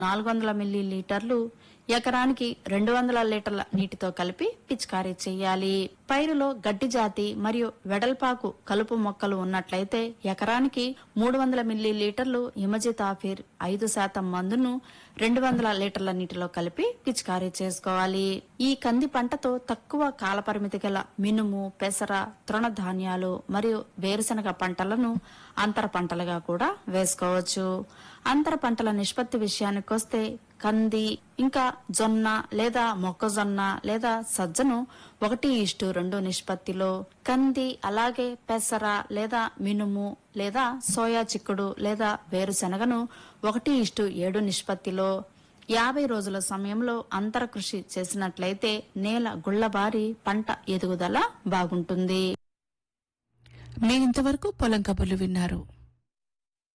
400 మిల్లీలీటర్లు ఎకరానికి 200 లీటర్ల నీటితో కలిపి పిచికారీ చేయాలి. పైరులో గడ్డి జాతి మరియు వెడల్పాకు కలుపు మొక్కలు ఉన్నట్లయితే ఎకరానికి 300 మిల్లీలీటర్లు ఇమజితాఫిర్ 5% మందును 200 లీటర్ల నీటిలో కలిపి పిచికారీ చేసుకోవాలి. ఈ కంది పంటతో తక్కువ కాలపరిమితి గల మినుము, పెసర, తృణధాన్యాలు మరియు వేరుశనగ పంటలను అంతర పంటలుగా కూడా వేసుకోవచ్చు. అంతర పంటల నిష్పత్తి విషయానికొస్తే కంది ఇంకా జొన్న లేదా మొక్కజొన్న లేదా సజ్జను 1:2 నిష్పత్తిలో, కంది అలాగే పెసర లేదా మినుము లేదా సోయా చిక్కుడు లేదా వేరుశనగను 1:7 నిష్పత్తిలో 50 రోజుల సమయంలో అంతర కృషి చేసినట్లయితే నేల గుళ్లబారి పంట ఎదుగుదల బాగుంటుంది. మీరింతవరకు పొలం కబుర్లు విన్నారు.